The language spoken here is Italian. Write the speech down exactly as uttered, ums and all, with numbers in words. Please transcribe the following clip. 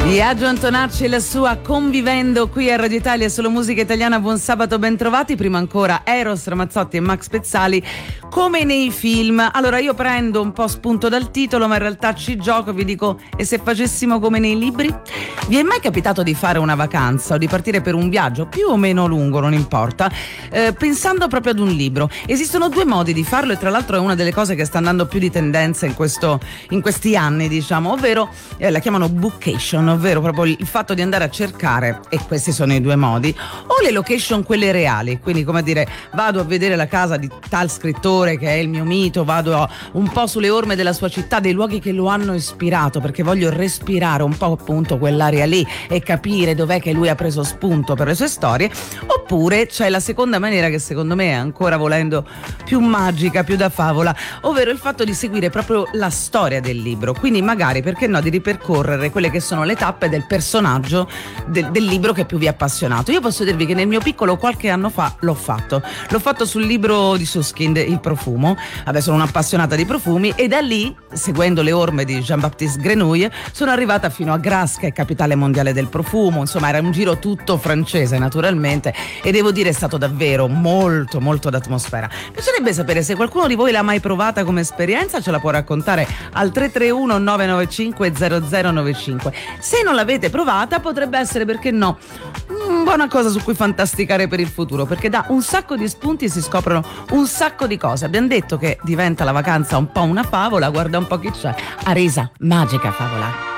Biagio Antonacci e la sua Convivendo qui a Radio Italia solo musica italiana. Buon sabato, ben trovati. Prima ancora Eros Ramazzotti e Max Pezzali, come nei film. Allora io prendo un po' spunto dal titolo, ma in realtà ci gioco, vi dico: e se facessimo come nei libri? Vi è mai capitato di fare una vacanza o di partire per un viaggio più o meno lungo, non importa, eh, pensando proprio ad un libro? Esistono due modi di farlo e tra l'altro è una delle cose che sta andando più di tendenza in, questo, in questi anni, diciamo, ovvero eh, la chiamano bookcation, ovvero proprio il fatto di andare a cercare, e questi sono i due modi, o le location, quelle reali, quindi come dire, vado a vedere la casa di tal scrittore che è il mio mito, vado un po' sulle orme della sua città, dei luoghi che lo hanno ispirato, perché voglio respirare un po' appunto quell'area lì e capire dov'è che lui ha preso spunto per le sue storie. Oppure c'è la seconda maniera, che secondo me è ancora, volendo, più magica, più da favola, ovvero il fatto di seguire proprio la storia del libro, quindi magari, perché no, di ripercorrere quelle che sono le tappe del personaggio del, del libro che più vi ha appassionato. Io posso dirvi che nel mio piccolo qualche anno fa l'ho fatto l'ho fatto sul libro di Suskind, Il profumo. Vabbè, sono un'appassionata di profumi e da lì, seguendo le orme di Jean-Baptiste Grenouille, sono arrivata fino a Grasse, che è capitale mondiale del profumo. Insomma, era un giro tutto francese naturalmente, e devo dire è stato davvero molto molto d'atmosfera. Mi piacerebbe sapere se qualcuno di voi l'ha mai provata come esperienza, ce la può raccontare al tre tre uno nove nove cinque zero zero nove cinque. Se non l'avete provata, potrebbe essere, perché no, una buona cosa su cui fantasticare per il futuro, perché da un sacco di spunti si scoprono un sacco di cose. Abbiamo detto che diventa la vacanza un po' una favola, guarda un po' chi c'è, Arisa, magica favola.